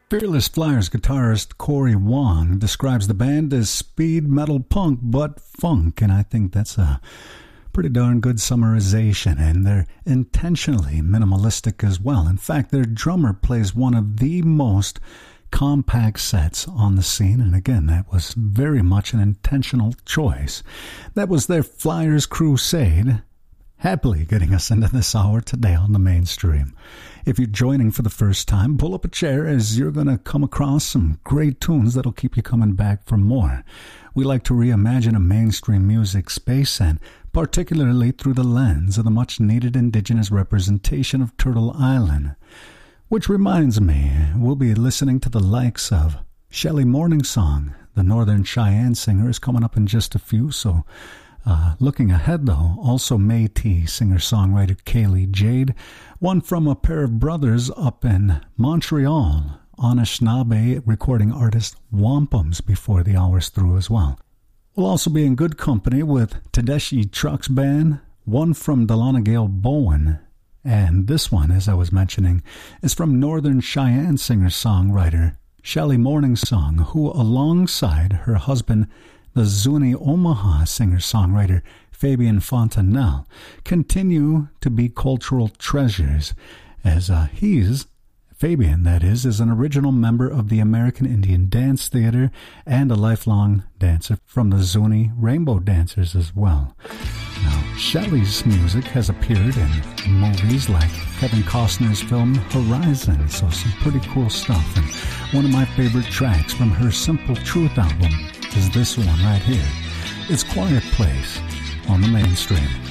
Fearless Flyers guitarist Corey Wong describes the band as speed metal punk but funk, and I think that's a pretty darn good summarization, and they're intentionally minimalistic as well. In fact, their drummer plays one of the most compact sets on the scene, and again, that was very much an intentional choice. That was their Flyers Crusade, happily getting us into this hour today on the Mainstream. If you're joining for the first time, pull up a chair, as you're going to come across some great tunes that'll keep you coming back for more. We like to reimagine a mainstream music space, and particularly through the lens of the much-needed indigenous representation of Turtle Island. Which reminds me, we'll be listening to the likes of Shelley Morningsong. The Northern Cheyenne singer is coming up in just a few, so looking ahead, though, also Métis singer-songwriter Kaylee Jade, one from a pair of brothers up in Montreal, Anishinaabe recording artist Wampums before the hour's through as well. We'll also be in good company with Tedeschi Trucks Band, one from Dalanagale Bowen, and this one, as I was mentioning, is from Northern Cheyenne singer-songwriter Shelley Morningsong, who alongside her husband, the Zuni Omaha singer-songwriter Fabian Fontanelle, continue to be cultural treasures, as Fabian, that is an original member of the American Indian Dance Theater and a lifelong dancer from the Zuni Rainbow Dancers as well. Now, Shelley's music has appeared in movies like Kevin Costner's film Horizon, so some pretty cool stuff. And one of my favorite tracks from her Simple Truth album is this one right here. It's Quiet Place on the Mainstream.